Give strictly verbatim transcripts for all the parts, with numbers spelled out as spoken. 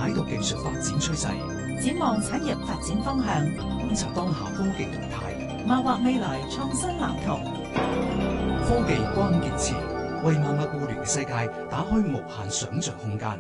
解讀技術發展趨勢， 展望產業發展方向， 觀察當下科技動態， 謀劃未來創新藍圖。 科技關鍵詞，為萬物互聯嘅世界打開無限想像空間。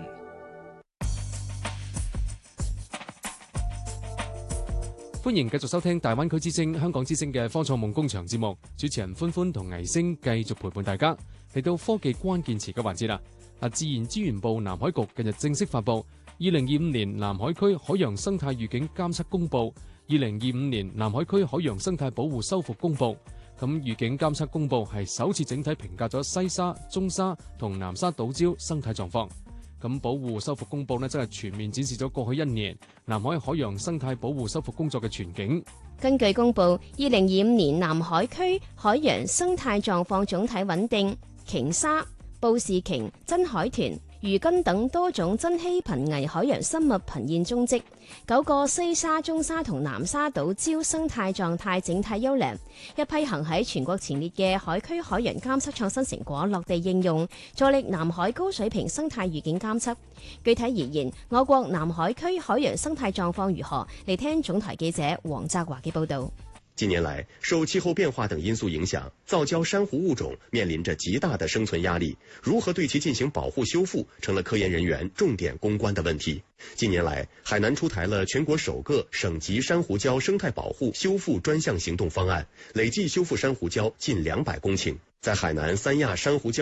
歡迎繼續收聽大灣區之聲、香港之聲嘅科創夢工場節目，主持人歡歡同倪星繼續陪伴大家嚟到科技關鍵詞嘅環節啦。嗱，自然資源部南海局近日正式發布二零二五年南海區海洋生態預警監測公佈，二零二五年南海區海洋生態保護修復公佈。咁預警監測公佈係首次整體評價咗西沙、中沙同南沙島礁生態狀況。咁保護修復公佈呢，真係全面展示咗過去一年南海海洋生態保護修復工作嘅全景。 根據公佈，二零二五年南海區海洋生態狀況總體穩定，鯨鯊、布氏鯨、真海豚、魚根等多種珍稀瀕危海洋生物頻現蹤跡，九個西沙、中沙同南沙島礁生態狀態整體優良，一批行喺全國前列嘅海區海洋監測創新成果落地應用，助力南海高水平生態預警監測。具體而言，我國南海區海洋生態狀況如何？嚟聽總台記者黃澤華嘅報導。 近年來，受氣候變化等因素影響，造礁珊瑚物種面臨着極大的生存壓力，如何對其進行保護修復，成了科研人員重點攻關的問題。近年來，海南出台了全國首個省級珊瑚礁生態保護修復專項行動方案，累計修復珊瑚礁近兩百公頃。在海南三亞珊瑚礁